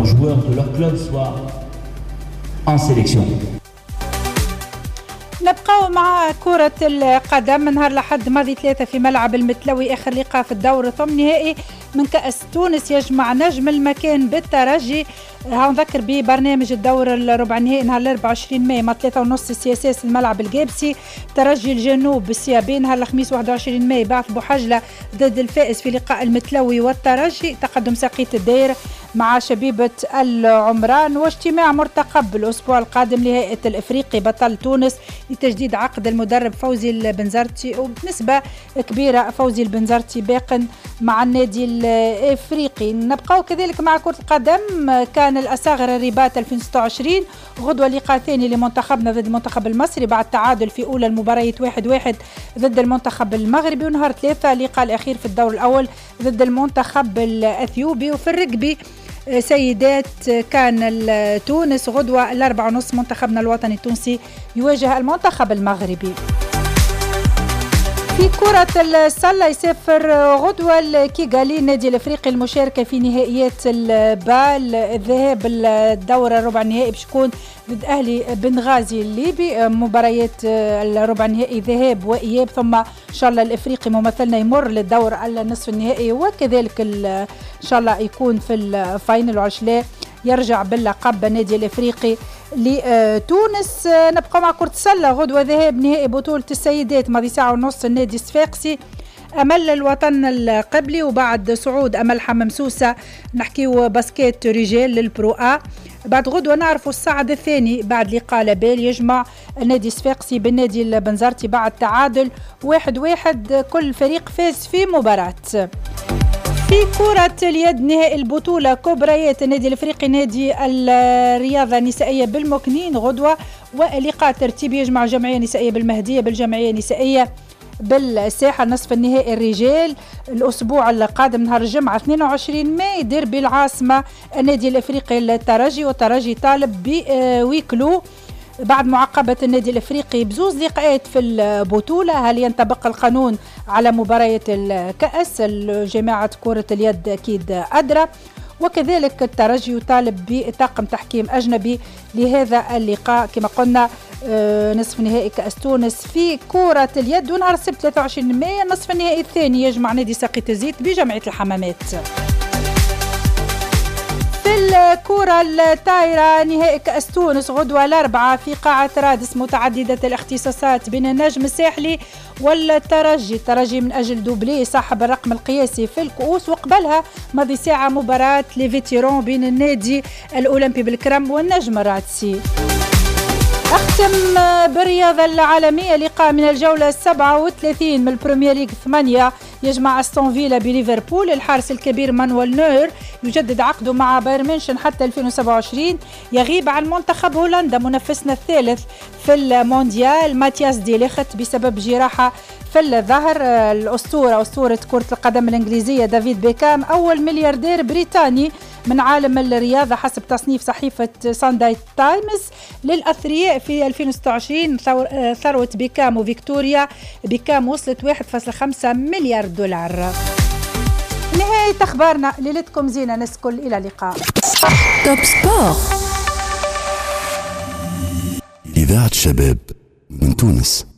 leurs joueurs de leur club soient en sélection. نبقاو مع كرة القدم. نهار الأحد ماضي 3 في ملعب المتلوي آخر لقاء في الدور الثمن نهائي من كأس تونس يجمع نجم المكان بالترجي. هنذكر ببرنامج الدور الربع النهائي نهار 24 ماي مع 3:30 سي اس اس الملعب الجابسي. ترجي الجنوب بالسيابي نهار الخميس 21 ماي بعث بوحجلة ضد الفائز في لقاء المتلوي والترجي. تقدم ساقية الدير مع شبيبة العمران. واجتماع مرتقب الأسبوع القادم لهيئة الإفريقي بطل تونس لتجديد عقد المدرب فوزي البنزرتي، وبنسبة كبيرة فوزي البنزرتي باق مع النادي الإفريقي. نبقاو كذلك مع كرة القدم. كان الأساغر الرباط 2026 غدوة لقاء ثاني لمنتخبنا ضد المنتخب المصري بعد تعادل في أولى المباريات 1-1 ضد المنتخب المغربي. ونهار 3 اللقاء الأخير في الدور الأول ضد المنتخب الأثيوبي. وفي الرجبي سيدات كان تونس غدوة 4:30 منتخبنا الوطني التونسي يواجه المنتخب المغربي. في كرة السلة يسافر غدوة الكيغالي النادي الافريقي المشاركة في نهائيات البال. الذهاب الدورة الربع النهائي باش يكون ضد اهلي بنغازي الليبي. مباريات الربع النهائي ذهاب واياب، ثم ان شاء الله الافريقي ممثلنا يمر للدور النصف النهائي، وكذلك ان شاء الله يكون في الفاينل وعشلاء يرجع باللقب النادي الافريقي لتونس. نبقى مع كرة السلة. غدوة ذهاب نهائي بطولة السيدات ماضي 1:30 النادي الصفاقسي أمل الوطن القبلي، وبعد صعود أمل حمام سوسة نحكيو باسكيت رجال للبرو A. بعد غدوة نعرفوا الصعد الثاني بعد لقاء لابيل يجمع النادي الصفاقسي بالنادي البنزرتي بعد تعادل 1-1، كل فريق فاز في مباراة. في كرة اليد نهائي البطولة كبريات النادي الافريقي نادي الرياضة النسائية بالمكنين غدوة، ولقاء ترتيبي يجمع جمعية نسائية بالمهدية بالجمعية النسائية بالساحة. نصف النهائي الرجال الأسبوع القادم نهار الجمعة 22 ماي ديربي العاصمة النادي الافريقي الترجي، والترجي طالب بويكلو بعد معاقبة النادي الافريقي بزوز لقاءات في البطولة. هل ينطبق القانون على مبارية الكأس؟ جماعة كرة اليد أكيد أدرى. وكذلك الترجي يطالب بطاقم تحكيم أجنبي لهذا اللقاء كما قلنا نصف نهائي كأس تونس في كرة اليد. ونهار السبت 23 ماي النصف النهائي الثاني يجمع نادي ساقية الزيت بجمعية الحمامات. الكرة الطايرة نهائي كأس تونس غدوة الأربعاء في قاعة رادس متعددة الاختصاصات بين النجم الساحلي والترجي. الترجي من أجل دوبلي صاحب الرقم القياسي في الكؤوس، وقبلها ماضي ساعة مباراة ليفيتيرون بين النادي الأولمبي بالكرم والنجم الرادسي. أختم بالرياضة العالمية. لقاء من الجولة 37 من البريمير ليج 8 يجمع أستون فيلا بليفربول. الحارس الكبير مانويل نوير يجدد عقده مع بايرن ميونخ حتى 2027. يغيب عن منتخب هولندا منافسنا الثالث في المونديال ماتياس دي ليخت بسبب جراحة في الظهر. الأسطورة أسطورة كرة القدم الإنجليزية دافيد بيكام أول ملياردير بريطاني من عالم الرياضة حسب تصنيف صحيفة سانداي تايمز للأثرياء في 2026. ثروة بيكام وفيكتوريا بيكام وصلت 1.5 مليار دولار. نهاية أخبارنا، ليلتكم زينة، نسكل إلى اللقاء. توب سبور إذاعة شباب من تونس.